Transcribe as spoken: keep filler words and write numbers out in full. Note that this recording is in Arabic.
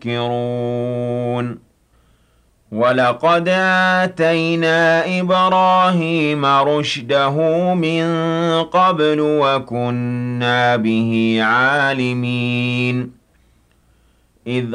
يَذَّكِّرُونَ وَلَقَدْ آتَيْنَا إِبْرَاهِيمَ رُشْدَهُ مِن قَبْلُ وَكُنَّا بِهِ عَالِمِينَ إِذْ